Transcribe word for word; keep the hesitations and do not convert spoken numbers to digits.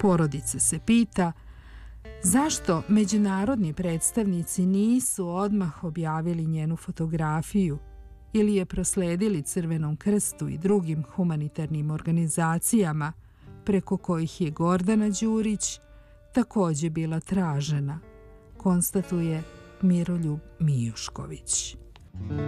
porodice se pita zašto međunarodni predstavnici nisu odmah objavili njenu fotografiju ili je prosledili Crvenom krstu i drugim humanitarnim organizacijama preko kojih je Gordana Đurić također bila tražena, konstatuje Miroljub Mijušković.